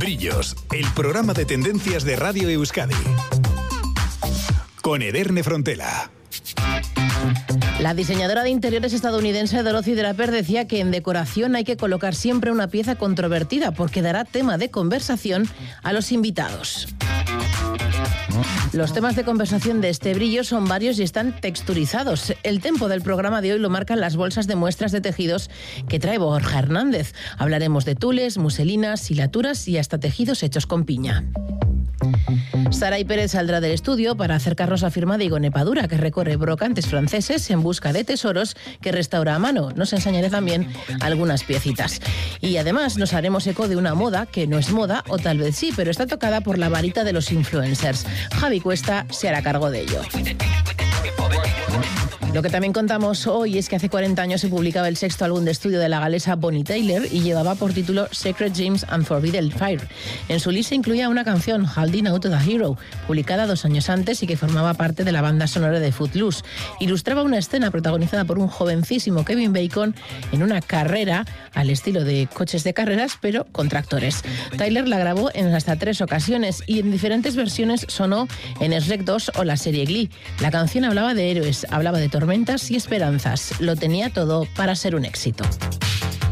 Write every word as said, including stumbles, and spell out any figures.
Brillos, el programa de tendencias de Radio Euskadi. Con Ederne Frontela. La diseñadora de interiores estadounidense Dorothy Draper decía que en decoración hay que colocar siempre una pieza controvertida porque dará tema de conversación a los invitados. Los temas de conversación de este brillo son varios y están texturizados. El tempo del programa de hoy lo marcan las bolsas de muestras de tejidos que trae Borja Hernández. Hablaremos de tules, muselinas, hilaturas y hasta tejidos hechos con piña. Saray Pérez saldrá del estudio para acercarnos a la firma de Igone Padura, que recorre brocantes franceses en busca de tesoros que restaura a mano. Nos enseñaré también algunas piecitas. Y además nos haremos eco de una moda que no es moda, o tal vez sí, pero está tocada por la varita de los influencers. Javi Cuesta se hará cargo de ello. Lo que también contamos hoy es que hace cuarenta años se publicaba el sexto álbum de estudio de la galesa Bonnie Tyler y llevaba por título Secret Dreams and Forbidden Fire. En su lista incluía una canción, Holding Out to the Hero, publicada dos años antes y que formaba parte de la banda sonora de Footloose. Ilustraba una escena protagonizada por un jovencísimo Kevin Bacon en una carrera al estilo de coches de carreras, pero con tractores. Tyler la grabó en hasta tres ocasiones y en diferentes versiones sonó en Shrek dos o la serie Glee. La canción hablaba de héroes, hablaba de tormentas y esperanzas. Lo tenía todo para ser un éxito.